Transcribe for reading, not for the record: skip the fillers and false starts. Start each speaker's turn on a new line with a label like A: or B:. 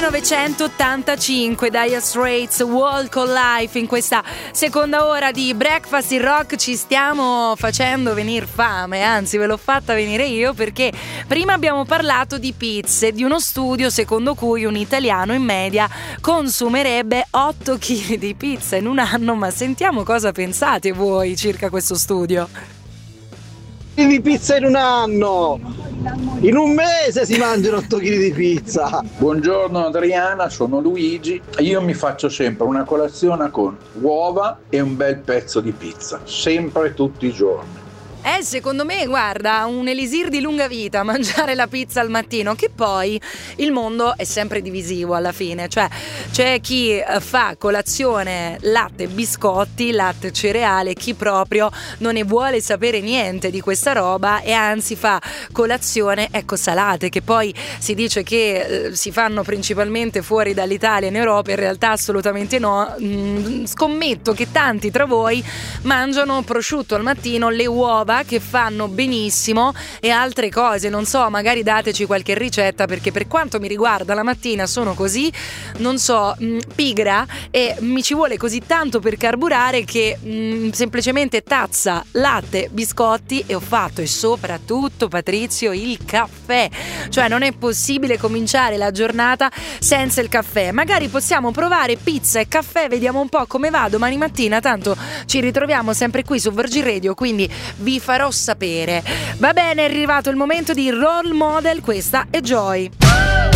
A: 1985, Dire Straits, Walk of Life. In questa seconda ora di Breakfast in Rock ci stiamo facendo venire fame, anzi ve l'ho fatta venire io, perché prima abbiamo parlato di pizze, di uno studio secondo cui un italiano in media consumerebbe 8 kg di pizza in un anno. Ma sentiamo cosa pensate voi circa questo studio.
B: Di pizza in un anno, in un mese si mangiano 8 kg di pizza.
C: Buongiorno Adriana, sono Luigi. Io mi faccio sempre una colazione con uova e un bel pezzo di pizza, sempre, tutti i giorni.
A: Secondo me, guarda, un elisir di lunga vita, mangiare la pizza al mattino, che poi il mondo è sempre divisivo alla fine, cioè c'è chi fa colazione latte e biscotti, latte e cereale, chi proprio non ne vuole sapere niente di questa roba e anzi fa colazione, salate, che poi si dice che si fanno principalmente fuori dall'Italia e in Europa, in realtà assolutamente no. Scommetto che tanti tra voi mangiano prosciutto al mattino, le uova che fanno benissimo e altre cose, non so, magari dateci qualche ricetta, perché per quanto mi riguarda la mattina sono così, non so, pigra e mi ci vuole così tanto per carburare che semplicemente tazza, latte, biscotti e ho fatto. E soprattutto, Patrizio, il caffè, cioè non è possibile cominciare la giornata senza il caffè. Magari possiamo provare pizza e caffè, vediamo un po' come va domani mattina, tanto ci ritroviamo sempre qui su Virgin Radio, quindi vi farò sapere. Va bene, è arrivato il momento di Role Model, questa è Joy.